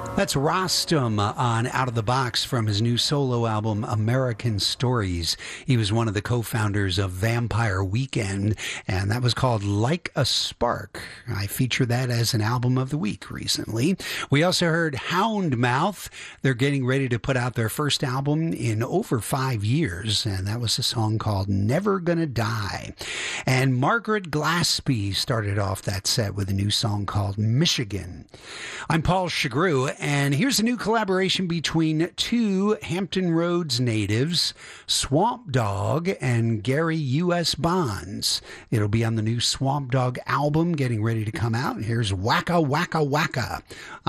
That's Rostam on Out of the Box from his new solo album, American Stories. He was one of the co-founders of Vampire Weekend, and that was called Like a Spark. I featured that as an album of the week recently. We also heard Houndmouth. They're getting ready to put out their first album in over 5 years, and that was a song called Never Gonna Die. And Margaret Glaspie started off that set with a new song called Michigan. I'm Paul Chagru, and here's a new collaboration between two Hampton Roads natives, Swamp Dogg and Gary U.S. Bonds. It'll be on the new Swamp Dogg album getting ready to come out. Here's Waka Waka Waka